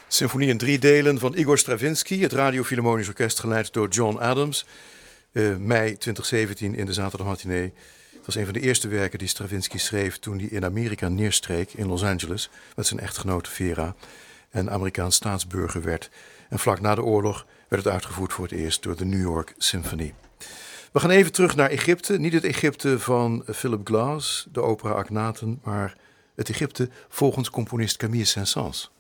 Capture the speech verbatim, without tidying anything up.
Symfonie in drie delen van Igor Stravinsky, het Radiofilharmonisch Orkest geleid door John Adams. Uh, mei twintig zeventien in de zaterdagmatinee. Het was een van de eerste werken die Stravinsky schreef toen hij in Amerika neerstreek in Los Angeles met zijn echtgenote Vera en Amerikaans staatsburger werd. En vlak na de oorlog werd het uitgevoerd voor het eerst door de New York Symphony. We gaan even terug naar Egypte. Niet het Egypte van Philip Glass, de opera Akhenaten, maar het Egypte volgens componist Camille Saint-Saëns.